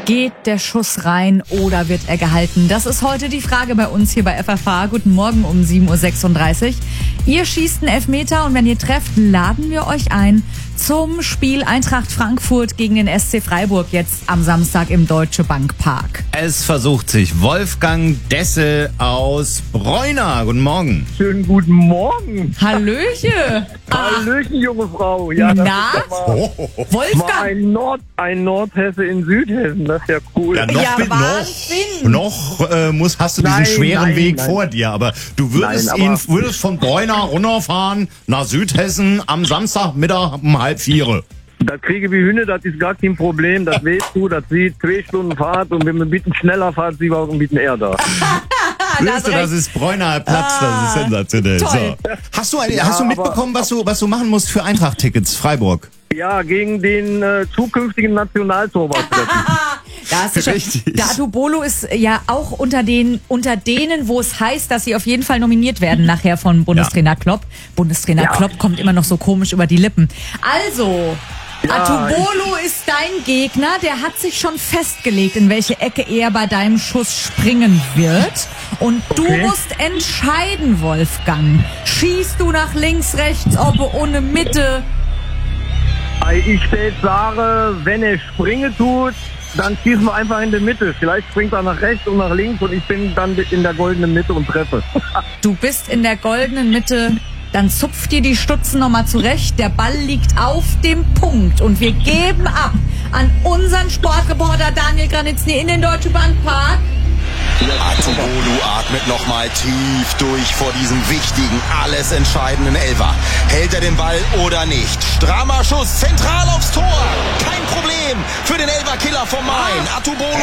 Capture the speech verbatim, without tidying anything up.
Geht der Schuss rein oder wird er gehalten? Das ist heute die Frage bei uns hier bei F F H. Guten Morgen um sieben Uhr sechsunddreißig. Ihr schießt einen Elfmeter und wenn ihr trefft, laden wir euch ein zum Spiel Eintracht Frankfurt gegen den S C Freiburg jetzt am Samstag im Deutsche Bank Park. Es versucht sich Wolfgang Dessel aus Breuna. Guten Morgen. Schönen guten Morgen. Hallöche. Hallöchen, junge Frau. Ja, das Na? ist ja mal, Oh, oh, oh. mal Wolfgang. ein, Nord, ein Nordhesse in Südhessen. Das ist ja cool. Ja, noch, Ja, bi- Wahnsinn. noch, noch äh, muss, hast du diesen Nein, schweren nein, Weg nein. vor dir, aber du würdest Nein, ihn, aber- würdest von Breuna runterfahren nach Südhessen am Samstagmittag um halb vier. Das kriege wie Hühner, das ist gar kein Problem. Das weißt du, das sieht zwei Stunden Fahrt und wenn wir ein bisschen schneller fahren, sind wir auch ein bisschen eher da. Siehst du, das ist Breuner Platz, das ist sensationell. toll. So. Hast du, eine, Ja, hast du aber- mitbekommen, was du, was du machen musst für Eintracht-Tickets Freiburg? Ja, gegen den äh, zukünftigen Nationaltorwart treffen. Da hast du schon. Richtig. Dadu Bolo ist ja auch unter den unter denen, wo es heißt, dass sie auf jeden Fall nominiert werden nachher von Bundestrainer Klopp. Bundestrainer Ja. Klopp kommt immer noch so komisch über die Lippen. Also, Ja, Atubolo ist dein Gegner. Der hat sich schon festgelegt, in welche Ecke er bei deinem Schuss springen wird. Und du Okay. musst entscheiden, Wolfgang. Schießt du nach links, rechts, ob ohne Mitte? Ich jetzt sage, wenn er springen tut, dann schießen wir einfach in die Mitte. Vielleicht springt er nach rechts und nach links und ich bin dann in der goldenen Mitte und treffe. Du bist in der goldenen Mitte, dann zupft dir die Stutzen nochmal zurecht. Der Ball liegt auf dem Punkt und wir geben ab an unseren Sportreporter Daniel Granitzny in den Deutsche Bank Park. Atubolo atmet nochmal tief durch vor diesem wichtigen, alles entscheidenden Elfer. Hält er den Ball oder nicht? Strammer Schuss, zentral aufs Tor. Kein Problem für den Elferkiller vom Main. Atubolo